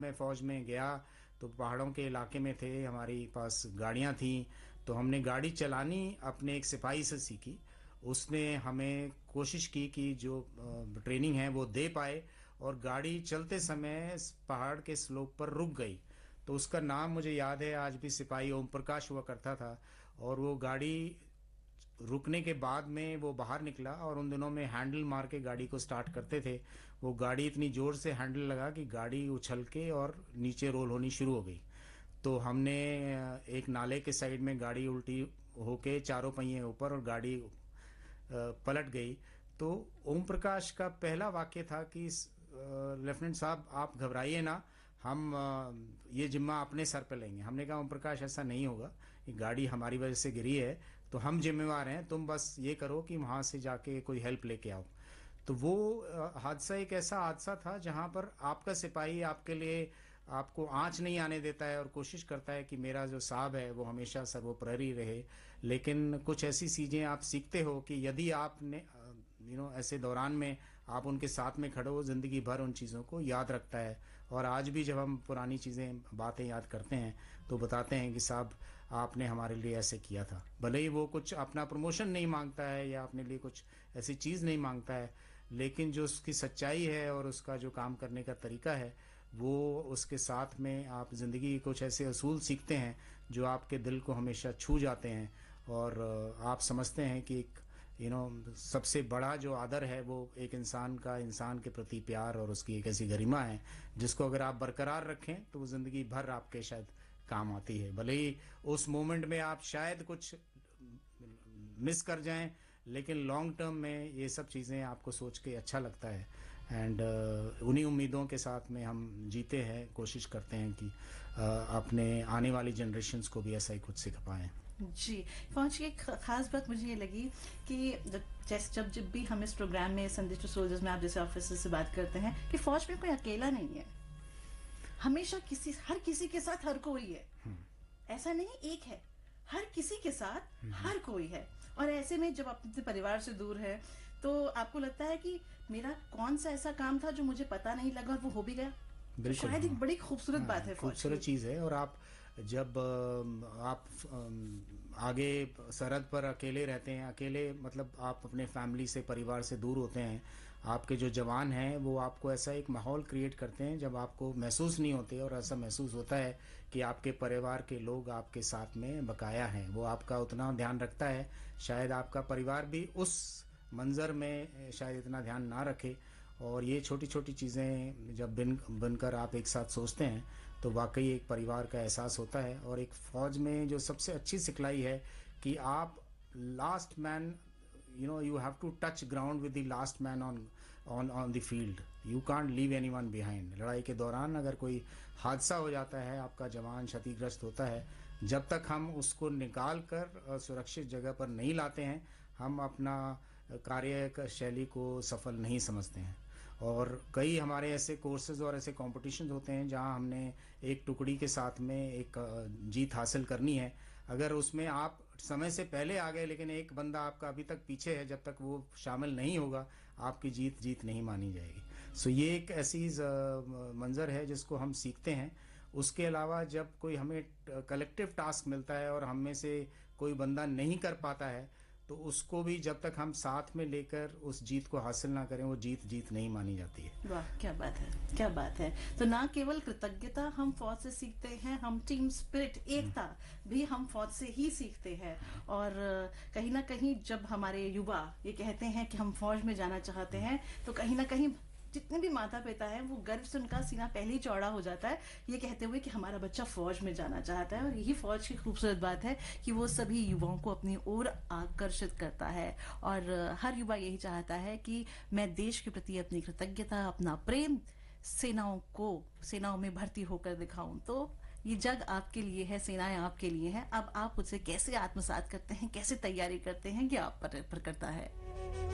मैं फ़ौज में गया तो पहाड़ों के इलाके में थे, हमारी पास गाड़ियाँ थीं, तो हमने गाड़ी चलानी अपने एक सिपाही से सीखी। उसने हमें कोशिश की कि जो ट्रेनिंग है वो दे पाए, और गाड़ी चलते समय पहाड़ के स्लोप पर रुक गई। तो उसका नाम मुझे याद है आज भी, सिपाही ओम प्रकाश हुआ करता था। और वो गाड़ी रुकने के बाद में वो बाहर निकला, और उन दिनों में हैंडल मार के गाड़ी को स्टार्ट करते थे। वो गाड़ी इतनी ज़ोर से हैंडल लगा कि गाड़ी उछल के और नीचे रोल होनी शुरू हो गई। तो हमने एक नाले के साइड में गाड़ी उल्टी होके चारों पहिए ऊपर और गाड़ी पलट गई। तो ओम प्रकाश का पहला वाक्य था कि लेफ्टिनेंट साहब आप घबराइए ना, हम ये जिम्मा अपने सर पे लेंगे। हमने कहा ओम प्रकाश ऐसा नहीं होगा, ये गाड़ी हमारी वजह से गिरी है, तो हम जिम्मेवार हैं, तुम बस ये करो कि वहाँ से जाके कोई हेल्प लेके आओ। तो वो हादसा एक ऐसा हादसा था जहाँ पर आपका सिपाही आपके लिए आपको आँच नहीं आने देता है और कोशिश करता है कि मेरा जो साहब है वो हमेशा सर्वोपरि रहे। लेकिन कुछ ऐसी चीज़ें आप सीखते हो कि यदि आपने ऐसे दौरान में आप उनके साथ में खड़े हो, ज़िंदगी भर उन चीज़ों को याद रखता है। और आज भी जब हम पुरानी चीज़ें बातें याद करते हैं तो बताते हैं कि साहब आपने हमारे लिए ऐसे किया था। भले ही वो कुछ अपना प्रमोशन नहीं मांगता है या अपने लिए कुछ ऐसी चीज़ नहीं मांगता है, लेकिन जो उसकी सच्चाई है और उसका जो काम करने का तरीका है, वो उसके साथ में आप ज़िंदगी के कुछ ऐसे असूल सीखते हैं जो आपके दिल को हमेशा छू जाते हैं। और आप समझते हैं कि एक सबसे बड़ा जो आदर है वो एक इंसान का इंसान के प्रति प्यार और उसकी एक ऐसी गरिमा है जिसको अगर आप बरकरार रखें तो वो ज़िंदगी भर आपके शायद काम आती है। भले ही उस मोमेंट में आप शायद कुछ मिस कर जाएं, लेकिन लॉन्ग टर्म में ये सब चीज़ें आपको सोच के अच्छा लगता है। एंड उन्हीं उम्मीदों के साथ में हम जीते हैं, कोशिश करते हैं कि अपने आने वाली जनरेशन्स को भी ऐसा ही कुछ सिखा पाएँ। जी, फौज की एक खास बात मुझे ये लगी कि जब भी हम इस प्रोग्राम में संदेश टू सोल्जर्स में आप जैसे ऑफिसर से बात करते हैं कि फौज में कोई अकेला नहीं है, हमेशा हर किसी के साथ हर कोई है। ऐसा नहीं एक है, हर किसी के साथ हर कोई है। और ऐसे में जब आप अपने परिवार से दूर है तो आपको लगता है कि मेरा कौन सा ऐसा काम था जो मुझे पता नहीं लगा और वो हो भी गया। तो शायद एक बड़ी खूबसूरत बात है, खूबसूरत चीज़ है। और आप जब आप आगे सरहद पर अकेले रहते हैं, अकेले मतलब आप अपने फैमिली से परिवार से दूर होते हैं, आपके जो जवान हैं वो आपको ऐसा एक माहौल क्रिएट करते हैं जब आपको महसूस नहीं होते, और ऐसा महसूस होता है कि आपके परिवार के लोग आपके साथ में बकाया हैं। वो आपका उतना ध्यान रखता है, शायद आपका परिवार भी उस मंज़र में शायद इतना ध्यान ना रखे। और ये छोटी छोटी चीज़ें जब बनकर आप एक साथ सोचते हैं तो वाकई एक परिवार का एहसास होता है। और एक फ़ौज में जो सबसे अच्छी सिखलाई है कि आप last man, you have to touch ground with the last man on the field. You can't leave anyone behind. लड़ाई के दौरान अगर कोई हादसा हो जाता है, आपका जवान क्षतिग्रस्त होता है, जब तक हम उसको निकाल कर सुरक्षित जगह पर नहीं लाते हैं, हम अपना कार्य शैली को सफल नहीं समझते हैं। और कई हमारे ऐसे कोर्सेज और ऐसे कॉम्पिटिशन होते हैं जहां हमने एक टुकड़ी के साथ में एक जीत हासिल करनी है। अगर उसमें आप समय से पहले आ गए लेकिन एक बंदा आपका अभी तक पीछे है, जब तक वो शामिल नहीं होगा आपकी जीत नहीं मानी जाएगी। सो ये एक ऐसी मंजर है जिसको हम सीखते हैं। उसके अलावा जब कोई हमें कलेक्टिव टास्क मिलता है और हम में से कोई बंदा नहीं कर पाता है, तो उसको भी जब तक हम साथ में लेकर उस जीत को हासिल ना करें, वो जीत नहीं मानी जाती है। वाह, क्या बात है, क्या बात है। तो ना केवल कृतज्ञता हम फौज से सीखते हैं, हम टीम स्पिरिट, एकता भी हम फौज से ही सीखते हैं। और कहीं ना कहीं जब हमारे युवा ये कहते हैं कि हम फौज में जाना चाहते हैं, तो कहीं ना कहीं जितने भी माता पिता हैं वो गर्व से उनका सीना पहले ही चौड़ा हो जाता है, ये कहते हुए कि हमारा बच्चा फौज में जाना चाहता है। और यही फौज की खूबसूरत बात है कि वो सभी युवाओं को अपनी ओर आकर्षित करता है। और हर युवा यही चाहता है कि मैं देश के प्रति अपनी कृतज्ञता, अपना प्रेम सेनाओं में भर्ती होकर दिखाऊं। तो ये जग आपके लिए है, सेनाएं आपके लिए हैं। अब आप उसे कैसे आत्मसात करते हैं, कैसे तैयारी करते हैं, ये आप पर निर्भर करता है।